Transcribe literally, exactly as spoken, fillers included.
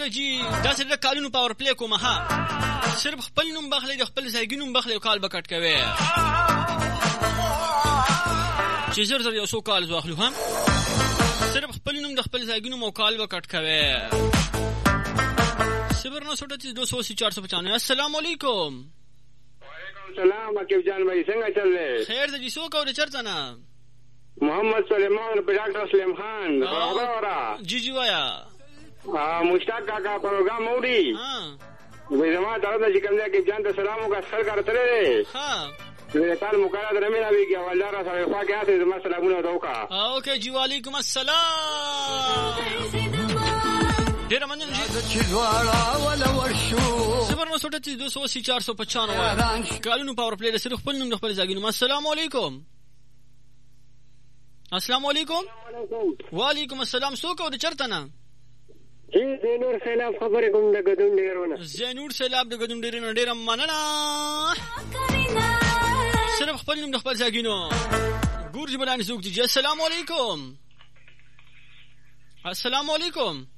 وای جی دا سره کالونو پاور پلی کوم ها صرف خپل نوم بخلی د خپل ځایګي نوم بخلی او کال بکټ کوي چې زر زر یو سو کال واخلو هم صرف خپل نوم د خپل ځایګي نوم او کال بکټ کوي صفر نو سوټه دو سو چار سو پچانوے. السلام علیکم. وعلیکم السلام عقیب جان بھائی څنګه چل رہے؟ خیر دې سو کو د چرته نه محمد سلیمان په ډاکټر سلیم خان خبره جی جی وایا ها مشتاق کاکا پروګرام اوري ها وې زما درته چې کوم ځای کې جان ته سلام وکړ سر کارته ها دې کال مقرره درمه نه ویږي والله را سره خوا کې هاته زما سلامونه دوکا. اوکې جی وعلیکم السلام. ډیر مننه جی. صفر نو سوټه دو سو چار سو پچانوے کالونو پاور پلی د صرف خپل نوم د خپل ځایګي نوم. السلام علیکم. السلام علیکم. وعلیکم السلام. سوکو د چرته نه جی زینور سیلاب خبرې کوم د غدون ډیرونه. زینور سیلاب د غدون ډیرونه ډیر مننه صرف خپل نوم د خپل ځایګي نوم. ګورجی بلان سوک جی. السلام علیکم. السلام علیکم.